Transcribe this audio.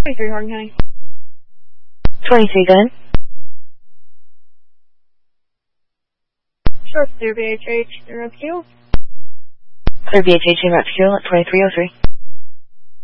23 Hardin County. 23 gun. Sure, clear BHH in Rapid Kill. Clear BHH in Rapid Kill at 2303.